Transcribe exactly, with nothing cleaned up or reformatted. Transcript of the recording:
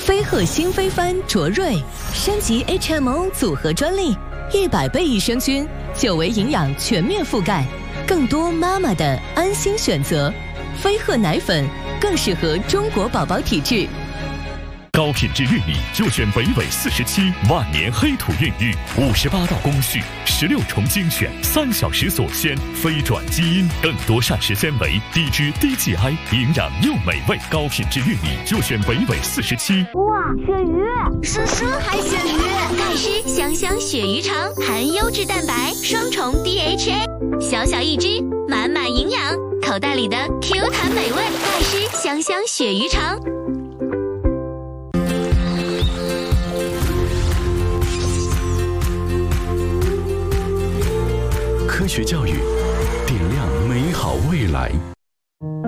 飞鹤新飞帆卓瑞升级 H M O 组合专利，一百倍益生菌，久维营养全面覆盖，更多妈妈的安心选择。飞鹤奶粉更适合中国宝宝体质。 高品质玉米就选北纬四十七万年黑土孕育，五十八道工序，十六重精选，三小时锁鲜，非转基因，更多膳食纤维，低脂低 G I， 营养又美味。高品质玉米就选北纬四十七。 哇，鳕鱼，诗诗还鳕鱼， 钙湿香香鳕鱼肠，含优质蛋白，双重 D H A， 小小一只，满满营养，口袋里的 Q 弹美味，钙湿香香鳕鱼肠。 科学教育，点亮美好未来。